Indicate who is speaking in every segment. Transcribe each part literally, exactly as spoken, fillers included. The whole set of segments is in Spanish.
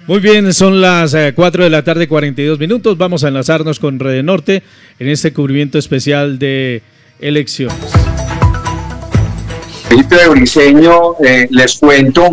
Speaker 1: Muy bien, son las eh, cuatro de la tarde, cuarenta y dos minutos. Vamos a enlazarnos con Red Norte en este cubrimiento especial de elecciones.
Speaker 2: Municipio de Briceño, eh, les cuento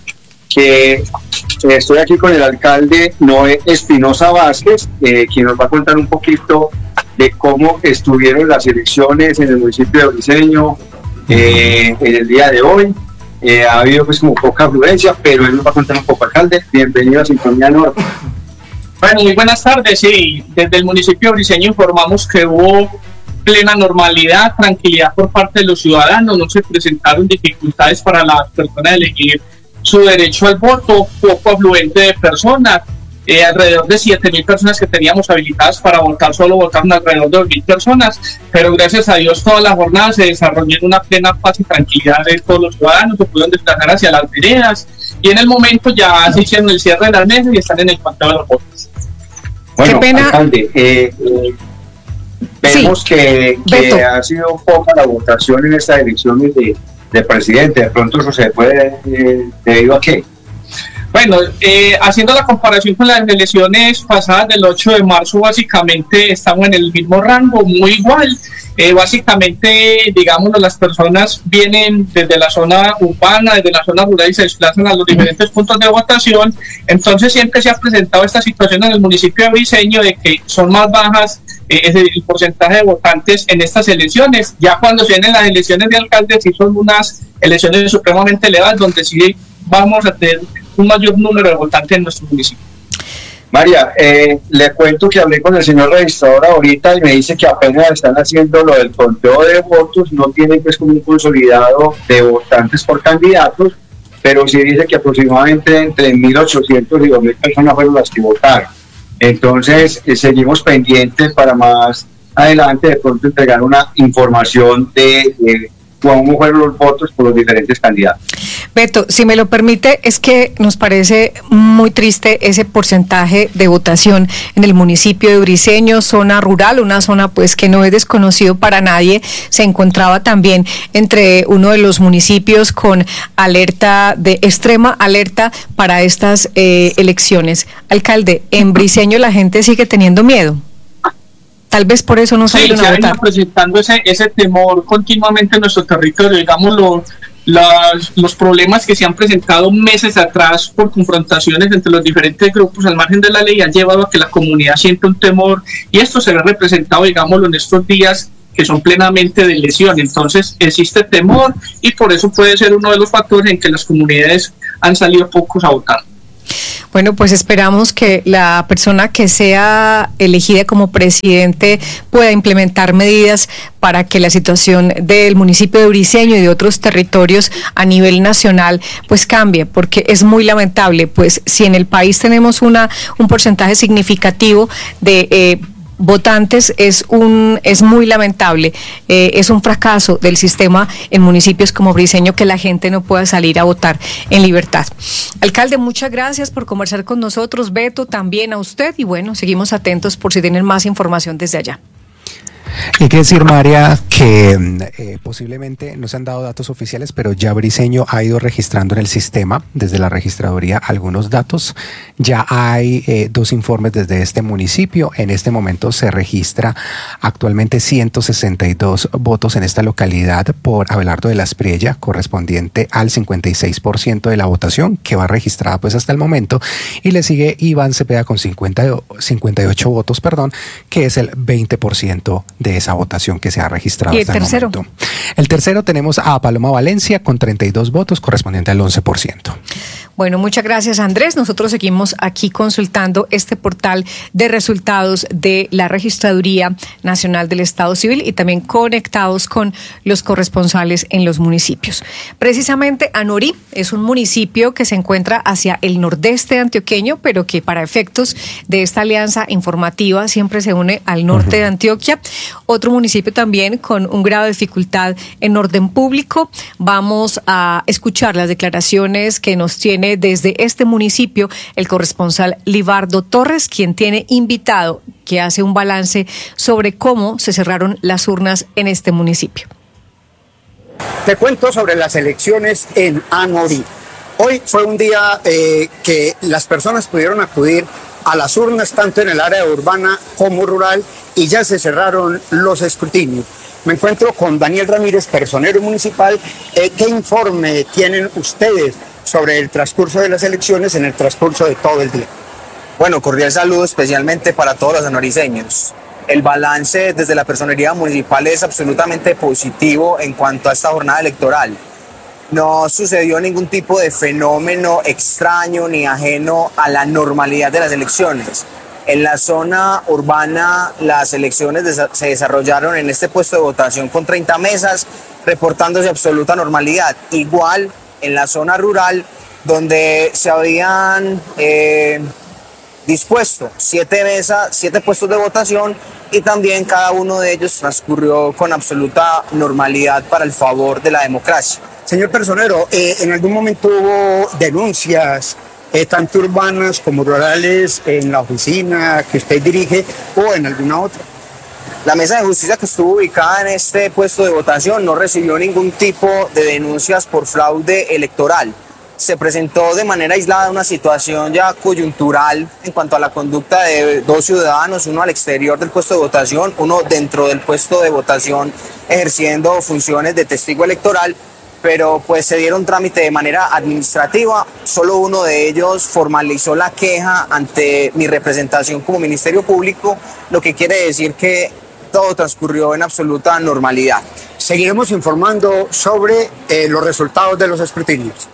Speaker 2: que eh, estoy aquí con el alcalde Noé Espinosa Vázquez, eh, quien nos va a contar un poquito de cómo estuvieron las elecciones en el municipio de Briceño eh, en el día de hoy. Eh, ha habido pues como poca afluencia, pero él nos va a contar un poco. Alcalde, bienvenido a Sintonía Norte.
Speaker 3: Bueno, muy buenas tardes. Sí, desde el municipio de Briceño informamos que hubo plena normalidad, tranquilidad por parte de los ciudadanos, no se presentaron dificultades para las personas de elegir su derecho al voto, poco afluente de personas, eh, alrededor de siete mil personas que teníamos habilitadas para votar, solo votaron alrededor de dos mil personas, pero gracias a Dios toda la jornada se desarrolló en una plena paz y tranquilidad de todos los ciudadanos, se pudieron desplazar hacia las veredas y en el momento ya se hicieron el cierre de las mesas y están en el conteo de los votos.
Speaker 2: Bueno,
Speaker 4: Qué pena.
Speaker 2: Alcalde, eh, eh, vemos sí, que, que ha sido poca la votación en estas elecciones de, de presidente. De pronto eso se puede, eh, ¿debido a qué?
Speaker 3: Bueno, eh, haciendo la comparación con las elecciones pasadas del ocho de marzo, básicamente estamos en el mismo rango, muy igual. Eh, básicamente, digamos, las personas vienen desde la zona urbana, desde la zona rural y se desplazan a los diferentes puntos de votación. Entonces siempre se ha presentado esta situación en el municipio de Briceño de que son más bajas eh, el porcentaje de votantes en estas elecciones. Ya cuando se vienen las elecciones de alcaldes, sí son unas elecciones supremamente elevadas, donde sí vamos a tener un mayor número de votantes en nuestro municipio.
Speaker 2: María, eh, le cuento que hablé con el señor registrador ahorita y me dice que apenas están haciendo lo del conteo de votos, no tienen pues como un consolidado de votantes por candidatos, pero sí dice que aproximadamente entre mil ochocientos y dos mil personas fueron las que votaron. Entonces, eh, seguimos pendientes para más adelante de pronto entregar una información de eh, cómo fueron los votos por los diferentes candidatos.
Speaker 4: Beto, si me lo permite, es que nos parece muy triste ese porcentaje de votación en el municipio de Briceño, zona rural, una zona pues que no es desconocido para nadie. Se encontraba también entre uno de los municipios con alerta de extrema alerta para estas eh, elecciones. Alcalde, en Briceño la gente sigue teniendo miedo. Tal vez por eso no salieron
Speaker 3: sí,
Speaker 4: a
Speaker 3: se
Speaker 4: votar.
Speaker 3: Sí, presentando ese, ese temor continuamente en nuestro territorio, digamos, los, los, los problemas que se han presentado meses atrás por confrontaciones entre los diferentes grupos al margen de la ley han llevado a que la comunidad sienta un temor y esto se ve representado, digámoslo, en estos días que son plenamente de elección. Entonces existe temor y por eso puede ser uno de los factores en que las comunidades han salido pocos a votar.
Speaker 4: Bueno, pues esperamos que la persona que sea elegida como presidente pueda implementar medidas para que la situación del municipio de Briceño y de otros territorios a nivel nacional pues cambie, porque es muy lamentable, pues si en el país tenemos una un porcentaje significativo de eh, votantes, es un es muy lamentable, eh, es un fracaso del sistema en municipios como Briceño que la gente no pueda salir a votar en libertad. Alcalde, muchas gracias por conversar con nosotros. Beto, también a usted y bueno, seguimos atentos por si tienen más información desde allá.
Speaker 5: Hay que decir, María, que eh, posiblemente no se han dado datos oficiales, pero ya Briceño ha ido registrando en el sistema, desde la registraduría, algunos datos. Ya hay eh, dos informes desde este municipio. En este momento se registra actualmente ciento sesenta y dos votos en esta localidad por Abelardo de la Espriella, correspondiente al cincuenta y seis por ciento de la votación, que va registrada pues hasta el momento. Y le sigue Iván Cepeda con cincuenta, cincuenta y ocho votos, perdón, que es el veinte por ciento de esa votación que se ha registrado.
Speaker 4: ¿Y el
Speaker 5: hasta
Speaker 4: tercero?
Speaker 5: El momento. El tercero tenemos a Paloma Valencia con treinta y dos votos, correspondiente al once por ciento.
Speaker 4: Bueno, muchas gracias, Andrés. Nosotros seguimos aquí consultando este portal de resultados de la Registraduría Nacional del Estado Civil y también conectados con los corresponsales en los municipios. Precisamente Anorí es un municipio que se encuentra hacia el nordeste antioqueño, pero que para efectos de esta alianza informativa siempre se une al norte uh-huh. de Antioquia. Otro municipio también con un grado de dificultad en orden público. Vamos a escuchar las declaraciones que nos tiene desde este municipio el corresponsal Libardo Torres, quien tiene invitado, que hace un balance sobre cómo se cerraron las urnas en este municipio.
Speaker 6: Te cuento sobre las elecciones en Anorí. Hoy fue un día eh, que las personas pudieron acudir a las urnas tanto en el área urbana como rural y ya se cerraron los escrutinios. Me encuentro con Daniel Ramírez, personero municipal. Eh, ¿Qué informe tienen ustedes sobre el transcurso de las elecciones en el transcurso de todo el día?
Speaker 7: Bueno, cordial saludo especialmente para todos los sanoriceños. El balance desde la personería municipal es absolutamente positivo en cuanto a esta jornada electoral. No sucedió ningún tipo de fenómeno extraño ni ajeno a la normalidad de las elecciones. En la zona urbana las elecciones se desarrollaron en este puesto de votación con treinta mesas, reportándose absoluta normalidad. Igual en la zona rural, donde se habían eh, dispuesto siete mesas, siete puestos de votación, y también cada uno de ellos transcurrió con absoluta normalidad para el favor de la democracia.
Speaker 6: Señor personero, eh, ¿en algún momento hubo denuncias, eh, tanto urbanas como rurales, en la oficina que usted dirige o en alguna otra?
Speaker 7: La mesa de justicia que estuvo ubicada en este puesto de votación no recibió ningún tipo de denuncias por fraude electoral. Se presentó de manera aislada una situación ya coyuntural en cuanto a la conducta de dos ciudadanos, uno al exterior del puesto de votación, uno dentro del puesto de votación ejerciendo funciones de testigo electoral, pero pues se dieron trámite de manera administrativa. Solo uno de ellos formalizó la queja ante mi representación como Ministerio Público, lo que quiere decir que todo transcurrió en absoluta normalidad.
Speaker 6: Seguiremos informando sobre eh, los resultados de los escrutinios.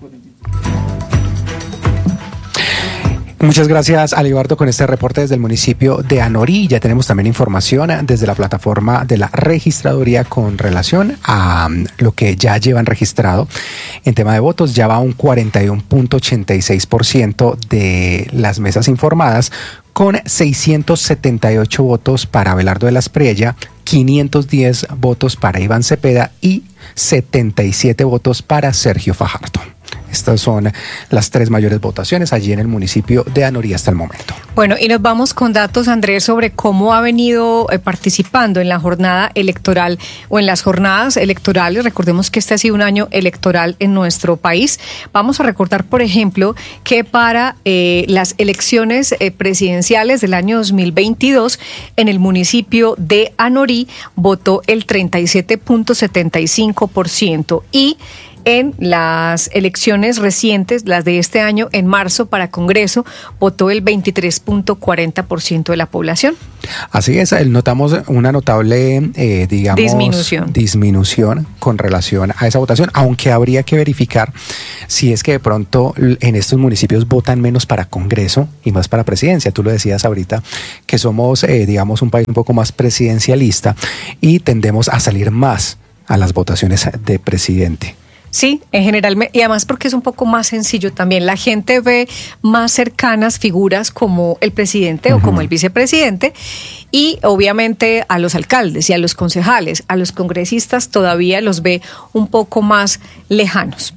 Speaker 5: Muchas gracias, Alibardo, con este reporte desde el municipio de Anorí. Ya tenemos también información desde la plataforma de la registraduría con relación a lo que ya llevan registrado en tema de votos. Ya va un cuarenta y uno punto ochenta y seis por ciento de las mesas informadas, con seiscientos setenta y ocho votos para Abelardo de la Espriella, quinientos diez votos para Iván Cepeda y setenta y siete votos para Sergio Fajardo. Estas son las tres mayores votaciones allí en el municipio de Anorí hasta el momento.
Speaker 4: Bueno, y nos vamos con datos, Andrés, sobre cómo ha venido eh, participando en la jornada electoral o en las jornadas electorales. Recordemos que este ha sido un año electoral en nuestro país. Vamos a recordar, por ejemplo, que para eh, las elecciones eh, presidenciales del año dos mil veintidós, en el municipio de Anorí votó el treinta y siete punto setenta y cinco por ciento y en las elecciones recientes, las de este año, en marzo, para Congreso, votó el veintitrés punto cuarenta por ciento de la población.
Speaker 5: Así es, notamos una notable, eh, digamos,
Speaker 4: disminución.
Speaker 5: disminución con relación a esa votación, aunque habría que verificar si es que de pronto en estos municipios votan menos para Congreso y más para presidencia. Tú lo decías ahorita, que somos, eh, digamos, un país un poco más presidencialista y tendemos a salir más a las votaciones de presidente.
Speaker 4: Sí, en general, y además porque es un poco más sencillo también. La gente ve más cercanas figuras como el presidente uh-huh. o como el vicepresidente, y obviamente a los alcaldes y a los concejales, a los congresistas todavía los ve un poco más lejanos.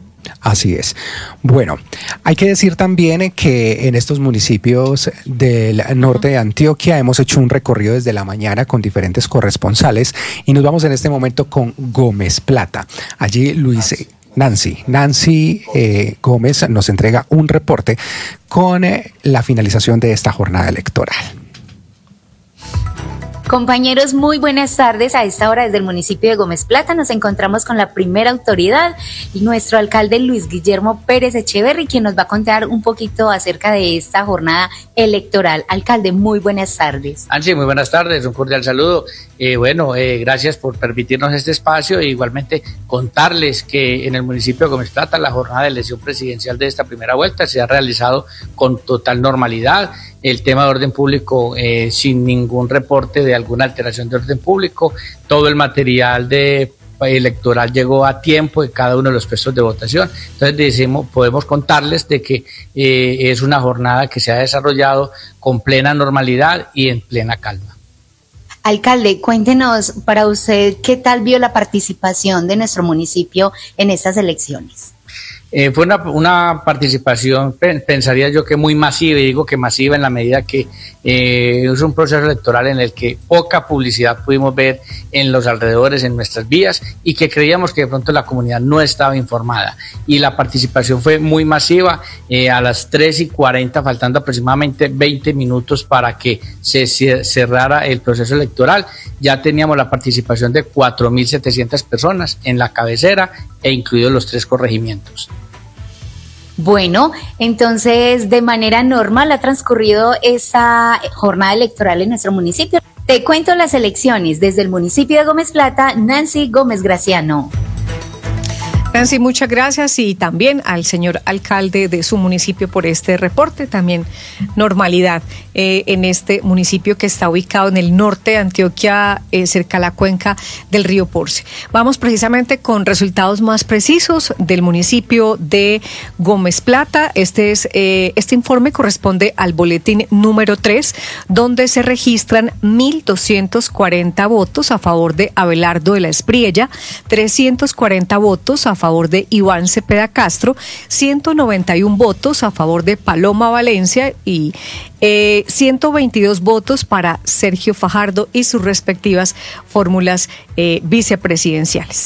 Speaker 5: Así es. Bueno, hay que decir también que en estos municipios del norte de Antioquia hemos hecho un recorrido desde la mañana con diferentes corresponsales y nos vamos en este momento con Gómez Plata. Allí Luis... Nancy, Nancy eh, Gómez nos entrega un reporte con eh, la finalización de esta jornada electoral.
Speaker 8: Compañeros, muy buenas tardes. A esta hora desde el municipio de Gómez Plata nos encontramos con la primera autoridad, nuestro alcalde Luis Guillermo Pérez Echeverri, quien nos va a contar un poquito acerca de esta jornada electoral. Alcalde, muy buenas tardes.
Speaker 9: Ansi, muy buenas tardes, un cordial saludo. Eh, bueno, eh, gracias por permitirnos este espacio e igualmente contarles que en el municipio de Gómez Plata la jornada de elección presidencial de esta primera vuelta se ha realizado con total normalidad. El tema de orden público eh, sin ningún reporte de alguna alteración de orden público. Todo el material de electoral llegó a tiempo en cada uno de los puestos de votación. Entonces decimos, podemos contarles de que eh, es una jornada que se ha desarrollado con plena normalidad y en plena calma.
Speaker 8: Alcalde, cuéntenos para usted qué tal vio la participación de nuestro municipio en estas elecciones.
Speaker 9: Eh, fue una, una participación, pensaría yo que muy masiva, y digo que masiva en la medida que eh, es un proceso electoral en el que poca publicidad pudimos ver en los alrededores, en nuestras vías, y que creíamos que de pronto la comunidad no estaba informada. Y la participación fue muy masiva. Eh, a las tres y cuarenta, faltando aproximadamente veinte minutos para que se cerrara el proceso electoral, ya teníamos la participación de cuatro mil setecientas personas en la cabecera e incluidos los tres corregimientos.
Speaker 8: Bueno, entonces de manera normal ha transcurrido esa jornada electoral en nuestro municipio. Te cuento las elecciones desde el municipio de Gómez Plata, Nancy Gómez Graciano.
Speaker 4: Nancy, muchas gracias, y también al señor alcalde de su municipio por este reporte. También normalidad eh, en este municipio que está ubicado en el norte de Antioquia, eh, cerca a la cuenca del río Porce. Vamos precisamente con resultados más precisos del municipio de Gómez Plata. Este, es, eh, este informe corresponde al boletín número tres, donde se registran mil doscientos cuarenta votos a favor de Abelardo de la Espriella, trescientos cuarenta votos a favor de Iván Cepeda Castro, ciento noventa y uno votos a favor de Paloma Valencia y eh, ciento veintidós votos para Sergio Fajardo y sus respectivas fórmulas eh, vicepresidenciales.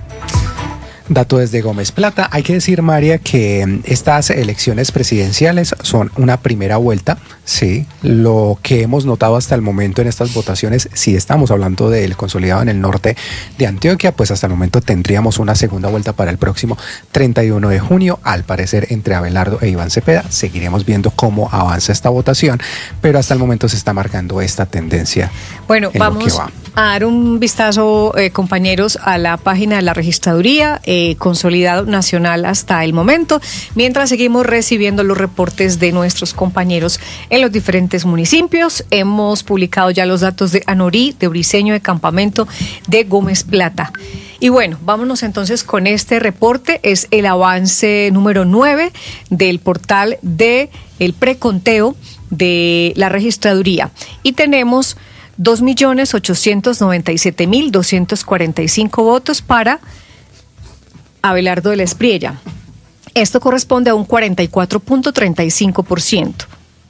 Speaker 5: Dato desde Gómez Plata. Hay que decir, María, que estas elecciones presidenciales son una primera vuelta, sí. Lo que hemos notado hasta el momento en estas votaciones, si estamos hablando del consolidado en el norte de Antioquia, pues hasta el momento tendríamos una segunda vuelta para el próximo treinta y uno de junio, al parecer entre Abelardo e Iván Cepeda. Seguiremos viendo cómo avanza esta votación, pero hasta el momento se está marcando esta tendencia.
Speaker 4: Bueno, vamos a dar un vistazo, eh, compañeros, a la página de la registraduría, eh, consolidado nacional hasta el momento, mientras seguimos recibiendo los reportes de nuestros compañeros en los diferentes municipios. Hemos publicado ya los datos de Anorí, de Briceño, de Campamento, de Gómez Plata. Y bueno, vámonos entonces con este reporte. Es el avance número nueve del portal de el preconteo de la registraduría, y tenemos dos millones ochocientos noventa y siete mil doscientos cuarenta y cinco votos para Abelardo de la Espriella. Esto corresponde a un cuarenta y cuatro punto treinta y cinco por ciento.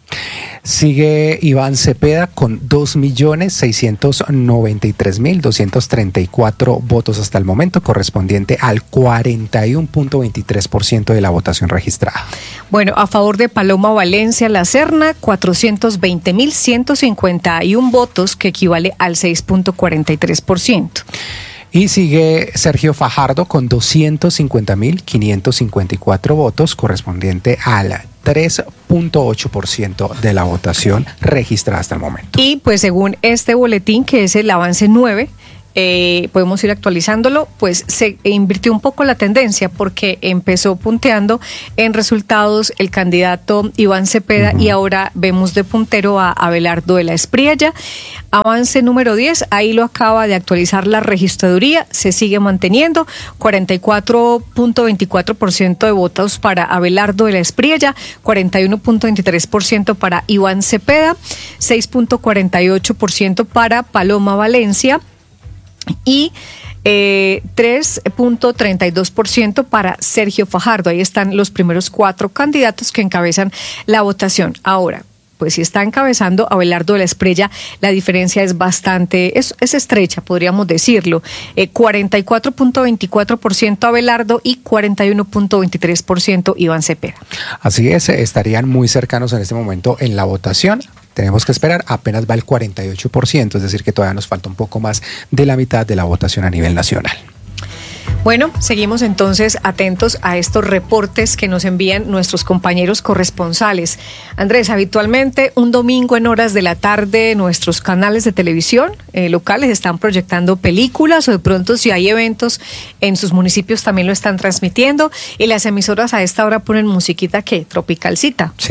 Speaker 5: Sigue Iván Cepeda con dos millones seiscientos noventa y tres mil doscientos treinta y cuatro votos hasta el momento, correspondiente al cuarenta y uno punto veintitrés por ciento de la votación registrada.
Speaker 4: Bueno, a favor de Paloma Valencia La Serna, cuatrocientos veinte mil ciento cincuenta y uno votos, que equivale al seis punto cuarenta y tres por ciento.
Speaker 5: Y sigue Sergio Fajardo con doscientos cincuenta mil quinientos cincuenta y cuatro votos, correspondiente al tres punto ocho por ciento de la votación registrada hasta el momento.
Speaker 4: Y pues según este boletín, que es el avance nueve, eh, podemos ir actualizándolo, pues se invirtió un poco la tendencia, porque empezó punteando en resultados el candidato Iván Cepeda, uh-huh. y ahora vemos de puntero a Abelardo de la Espriella. Avance número diez, ahí lo acaba de actualizar la registraduría, se sigue manteniendo, cuarenta y cuatro punto veinticuatro por ciento de votos para Abelardo de la Espriella, cuarenta y uno punto veintitrés por ciento para Iván Cepeda, seis punto cuarenta y ocho por ciento para Paloma Valencia y eh, tres punto treinta y dos por ciento para Sergio Fajardo. Ahí están los primeros cuatro candidatos que encabezan la votación. Ahora, pues si está encabezando Abelardo de la Espriella, la diferencia es bastante, es, es estrecha, podríamos decirlo. Eh, cuarenta y cuatro punto veinticuatro por ciento Abelardo y cuarenta y uno punto veintitrés por ciento Iván Cepeda.
Speaker 5: Así es, estarían muy cercanos en este momento en la votación. Tenemos que esperar, apenas va el cuarenta y ocho por ciento, es decir, que todavía nos falta un poco más de la mitad de la votación a nivel nacional.
Speaker 4: Bueno, seguimos entonces atentos a estos reportes que nos envían nuestros compañeros corresponsales. Andrés, habitualmente un domingo en horas de la tarde nuestros canales de televisión eh, locales están proyectando películas, o de pronto si hay eventos en sus municipios también lo están transmitiendo, y las emisoras a esta hora ponen musiquita, ¿qué? Tropicalcita.
Speaker 5: Sí.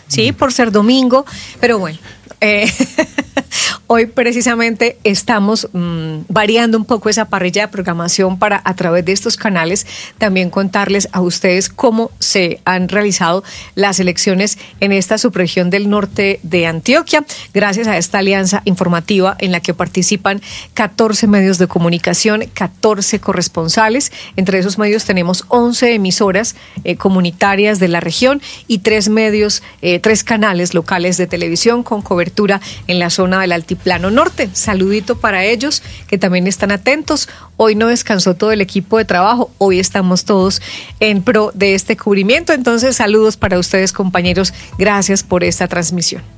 Speaker 4: sí, por ser domingo, pero bueno. Eh, hoy precisamente estamos mmm, variando un poco esa parrilla de programación para a través de estos canales también contarles a ustedes cómo se han realizado las elecciones en esta subregión del norte de Antioquia, gracias a esta alianza informativa en la que participan catorce medios de comunicación, catorce corresponsales. Entre esos medios tenemos once emisoras eh, comunitarias de la región y tres medios, eh, tres canales locales de televisión con cobertura en la zona del Altiplano Norte. Saludito para ellos que también están atentos. Hoy no descansó todo el equipo de trabajo, hoy estamos todos en pro de este cubrimiento. Entonces, saludos para ustedes, compañeros. Gracias por esta transmisión.